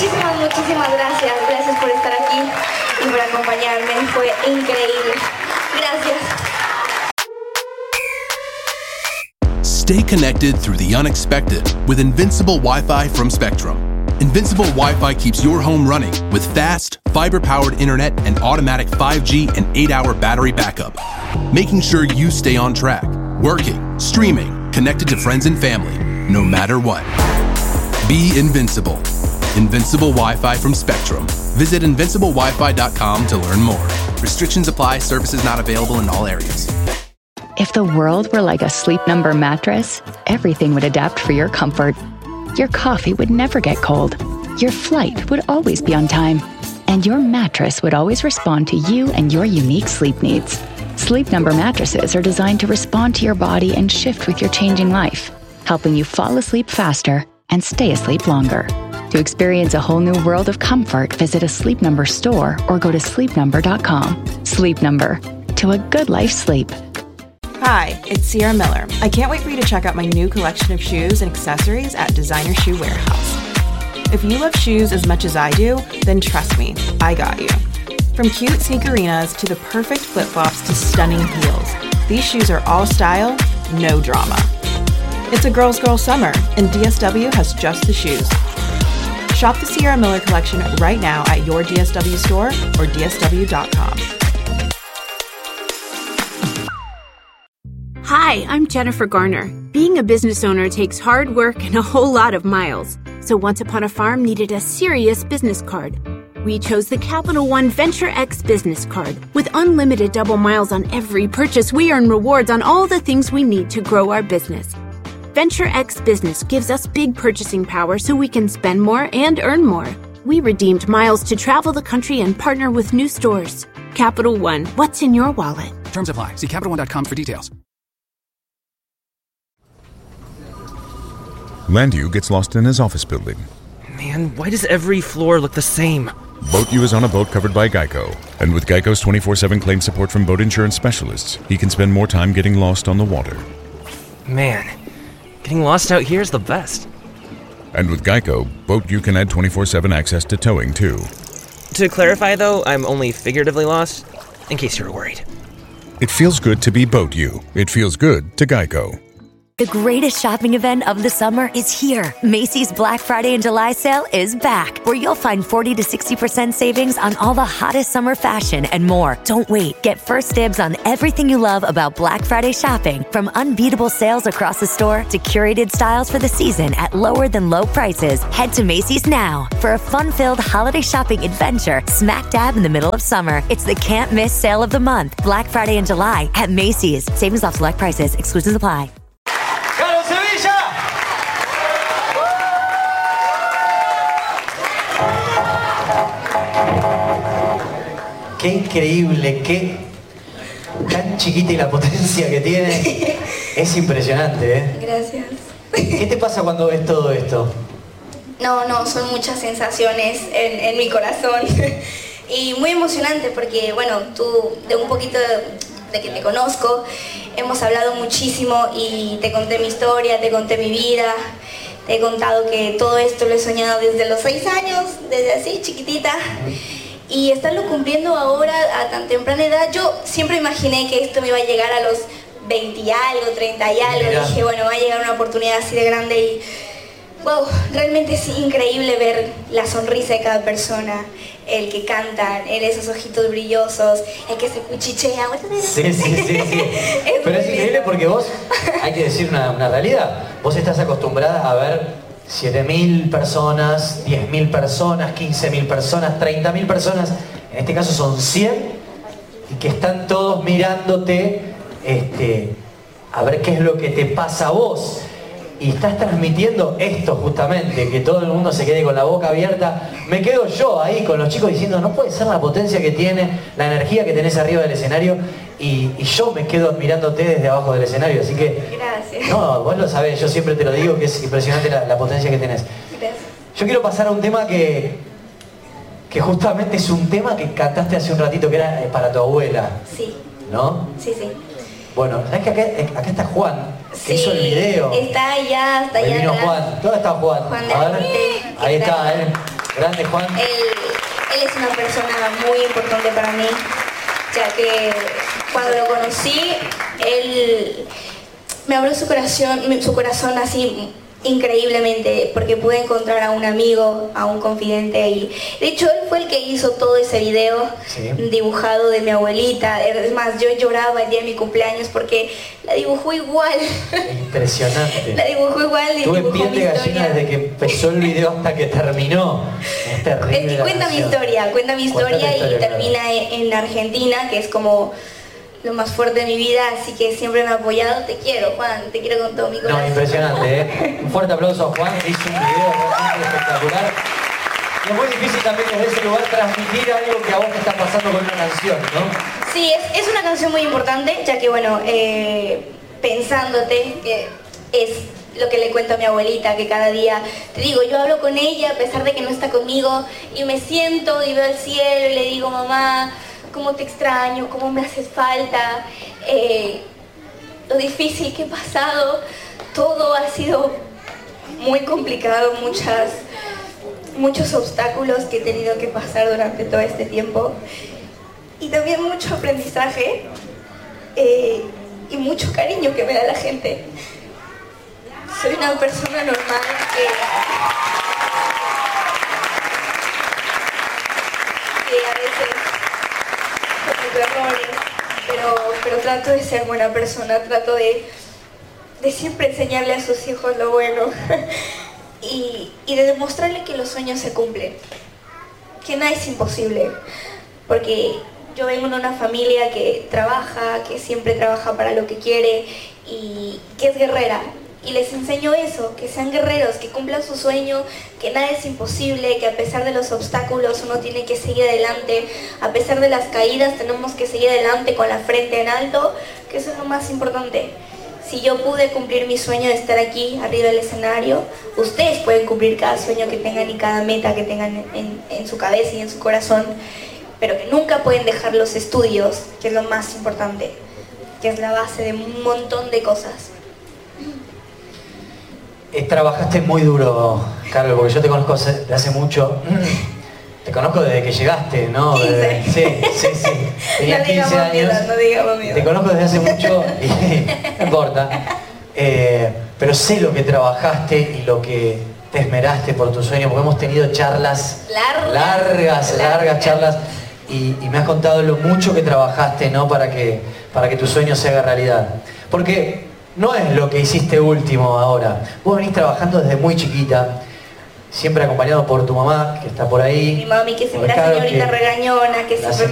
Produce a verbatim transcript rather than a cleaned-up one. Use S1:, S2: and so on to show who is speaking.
S1: Muchísimas, muchísimas gracias. Gracias por estar aquí y por acompañarme. Fue increíble. Gracias.
S2: Stay connected through the unexpected with Invincible Wi-Fi from Spectrum. Invincible Wi-Fi keeps your home running with fast, fiber-powered internet and automatic five G and eight hour battery backup, making sure you stay on track, working, streaming, connected to friends and family, no matter what. Be invincible. Invincible Wi-Fi from Spectrum. Visit invincible wi fi dot com to learn more. Restrictions apply. Services not available in all areas.
S3: If the world were like a Sleep Number mattress, everything would adapt for your comfort. Your coffee would never get cold. Your flight would always be on time. And your mattress would always respond to you and your unique sleep needs. Sleep Number mattresses are designed to respond to your body and shift with your changing life, helping you fall asleep faster and stay asleep longer. To experience a whole new world of comfort, visit a Sleep Number store or go to sleep number dot com. Sleep Number. To a good life sleep.
S4: Hi, it's Sierra Miller. I can't wait for you to check out my new collection of shoes and accessories at Designer Shoe Warehouse. If you love shoes as much as I do, then trust me, I got you. From cute sneakerinas to the perfect flip-flops to stunning heels, these shoes are all style, no drama. It's a girl's girl summer, and D S W has just the shoes. Shop the Sierra Miller collection right now at your D S W store or D S W dot com.
S5: Hi, I'm Jennifer Garner. Being a business owner takes hard work and a whole lot of miles. So Once Upon a Farm needed a serious business card. We chose the Capital One Venture X business card. With unlimited double miles on every purchase, we earn rewards on all the things we need to grow our business. Venture X Business gives us big purchasing power so we can spend more and earn more. We redeemed miles to travel the country and partner with new stores. Capital One, what's in your wallet?
S6: Terms apply. See Capital One dot com for details.
S7: Landu gets lost in his office building.
S8: Man, why does every floor look the same?
S7: BoatU is on a boat covered by Geico. And with Geico's twenty-four seven claim support from boat insurance specialists, he can spend more time getting lost on the water.
S8: Man, getting lost out here is the best.
S7: And with Geico, BoatU can add twenty-four seven access to towing, too.
S8: To clarify, though, I'm only figuratively lost, in case you were worried.
S7: It feels good to be BoatU. It feels good to Geico.
S9: The greatest shopping event of the summer is here. Macy's Black Friday and July sale is back, where you'll find forty to sixty percent savings on all the hottest summer fashion and more. Don't wait. Get first dibs on everything you love about Black Friday shopping, from unbeatable sales across the store to curated styles for the season at lower than low prices. Head to Macy's now for a fun-filled holiday shopping adventure smack dab in the middle of summer. It's the can't miss sale of the month. Black Friday and July at Macy's. Savings off select prices. Exclusions apply.
S10: Qué increíble, qué tan chiquita y la potencia que tiene. Es impresionante, ¿eh?
S1: Gracias.
S10: ¿Qué te pasa cuando ves todo esto?
S1: No, no, son muchas sensaciones en, en mi corazón. Y muy emocionante porque, bueno, tú, de un poquito de, de que te conozco, hemos hablado muchísimo y te conté mi historia, te conté mi vida. Te he contado que todo esto lo he soñado desde los seis años, desde así, chiquitita. Y estarlo cumpliendo ahora a tan temprana edad, yo siempre imaginé que esto me iba a llegar a los veinte y algo, treinta y algo. Mira. Dije, bueno, va a llegar una oportunidad así de grande y... Wow, realmente es increíble ver la sonrisa de cada persona, el que cantan, el esos ojitos brillosos, el que se cuchichea.
S10: Sí, sí, sí, sí. Es Pero es increíble lindo. Porque vos, hay que decir una, una realidad, vos estás acostumbrada a ver siete mil personas, diez mil personas, quince mil personas, treinta mil personas, en este caso son cien, y que están todos mirándote este, a ver qué es lo que te pasa a vos. Y estás transmitiendo esto justamente, que todo el mundo se quede con la boca abierta. Me quedo yo ahí con los chicos diciendo, no puede ser la potencia que tiene, la energía que tenés arriba del escenario, y, y yo me quedo admirándote desde abajo del escenario, así que...
S1: Gracias.
S10: No, vos lo sabés, yo siempre te lo digo, que es impresionante la, la potencia que tenés.
S1: Gracias.
S10: Yo quiero pasar a un tema que, que justamente es un tema que cantaste hace un ratito, que era para tu abuela.
S1: Sí.
S10: ¿No?
S1: Sí, sí.
S10: Bueno, ¿sabes que acá, acá está Juan, que
S1: sí,
S10: hizo el video?
S1: Está allá, está allá.
S10: Ahí vino
S1: atrás.
S10: Juan. ¿Dónde está Juan?
S1: Juan
S10: a ver.
S1: de
S10: Ahí está, ¿eh? Grande, Juan.
S1: Él, él es una persona muy importante para mí, ya que cuando lo conocí, él me abrió su corazón, su corazón así increíblemente, porque pude encontrar a un amigo, a un confidente, y de hecho él fue el que hizo todo ese video sí. dibujado de mi abuelita. Es más, yo lloraba el día de mi cumpleaños porque la dibujó igual.
S10: Impresionante.
S1: La dibujó igual y
S10: tuve
S1: dibujó
S10: piel
S1: mi
S10: de
S1: historia.
S10: gallina desde que empezó el video hasta que terminó. Es terrible.
S1: Es que cuenta mi historia, cuenta mi historia, historia y termina claro. en Argentina, que es como lo más fuerte de mi vida, así que siempre me ha apoyado. Te quiero, Juan, te quiero con todo mi corazón.
S10: No, impresionante, ¿eh? Un fuerte aplauso a Juan, hizo un video realmente espectacular. Y es muy difícil también desde ese lugar transmitir algo que a vos te está pasando con una canción, ¿no?
S1: Sí, es, es una canción muy importante, ya que, bueno, eh, pensándote, que es lo que le cuento a mi abuelita, que cada día, te digo, yo hablo con ella a pesar de que no está conmigo, y me siento y veo el cielo y le digo, mamá, cómo te extraño, cómo me haces falta, eh, lo difícil que he pasado, todo ha sido muy complicado, muchas, muchos obstáculos que he tenido que pasar durante todo este tiempo, y también mucho aprendizaje eh, y mucho cariño que me da la gente. Soy una persona normal que, que a veces errores, pero, pero trato de ser buena persona, trato de, de siempre enseñarle a sus hijos lo bueno y, y de demostrarle que los sueños se cumplen, que nada es imposible, porque yo vengo de una familia que trabaja, que siempre trabaja para lo que quiere y que es guerrera. Y les enseño eso, que sean guerreros, que cumplan su sueño, que nada es imposible, que a pesar de los obstáculos uno tiene que seguir adelante, a pesar de las caídas tenemos que seguir adelante con la frente en alto, que eso es lo más importante. Si yo pude cumplir mi sueño de estar aquí, arriba del escenario, ustedes pueden cumplir cada sueño que tengan y cada meta que tengan en, en su cabeza y en su corazón, pero que nunca pueden dejar los estudios, que es lo más importante, que es la base de un montón de cosas.
S10: Eh, trabajaste muy duro, Carol, porque yo te conozco de hace mucho. Te conozco desde que llegaste, ¿no? Desde, sí, sí, sí. Tenías no quince años. Miedo, no digamos miedo. Te conozco desde hace mucho y no importa. Eh, pero sé lo que trabajaste y lo que te esmeraste por tu sueño, porque hemos tenido charlas
S1: largas,
S10: largas, largas charlas y, y me has contado lo mucho que trabajaste, ¿no? Para que, para que tu sueño se haga realidad. Porque no es lo que hiciste último ahora. Vos venís trabajando desde muy chiquita, siempre acompañado por tu mamá, que está por ahí.
S1: Mi mami, que siempre la señorita que, regañona, que siempre